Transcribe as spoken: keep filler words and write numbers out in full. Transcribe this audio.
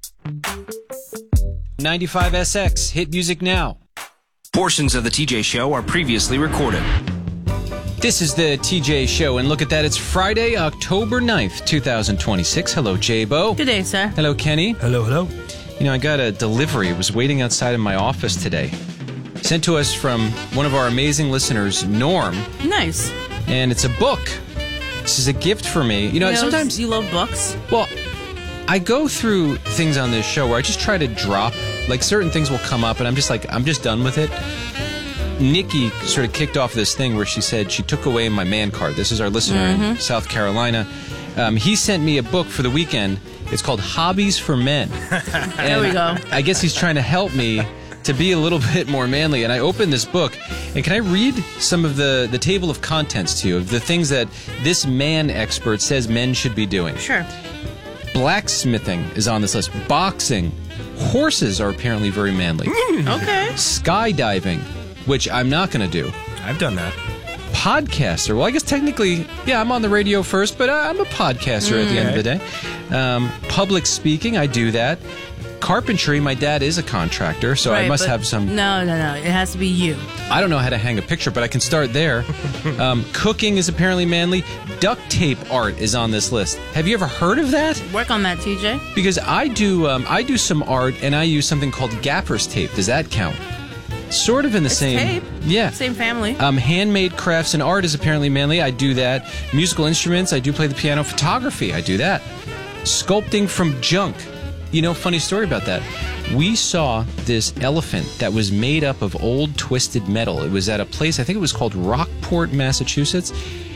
ninety-five S X, hit music now. Portions of the T J Show are previously recorded. This is the T J Show, and look at that, it's Friday, October ninth, twenty twenty-six. Hello, J-Bo. Good day, sir. Hello, Kenny. Hello, hello. You know, I got a delivery. It was waiting outside of my office today. Sent to us from one of our amazing listeners, Norm. Nice. And it's a book. This is a gift for me. You know, You know, sometimes... you love books. Well, I go through things on this show where I just try to drop, like certain things will come up and I'm just like, I'm just done with it. Nikki sort of kicked off this thing where she said she took away my man card. This is our listener mm-hmm. in South Carolina. Um, he sent me a book for the weekend. It's called Hobbies for Men. There we go. I guess he's trying to help me to be a little bit more manly. And I opened this book, and can I read some of the, the table of contents to you, of the things that this man expert says men should be doing? Sure. Blacksmithing is on this list. Boxing. Horses are apparently very manly. Okay. Skydiving, which I'm not going to do. I've done that. Podcaster. Well, I guess technically, yeah, I'm on the radio first, but I'm a podcaster mm. at the end of the day. Um, public speaking, I do that. Carpentry, my dad is a contractor, so right, I must but have some... No, no, no. It has to be you. I don't know how to hang a picture, but I can start there. um, cooking is apparently manly. Duct tape art is on this list. Have you ever heard of that? Work on that, T J. Because I do, um, I do some art, and I use something called gaffer's tape. Does that count? Sort of in the it's same... tape. Yeah. Same family. Um, handmade crafts and art is apparently manly. I do that. Musical instruments, I do play the piano. Photography, I do that. Sculpting from junk. You know, funny story about that. We saw this elephant that was made up of old twisted metal. It was at a place, I think it was called Rockport, Massachusetts.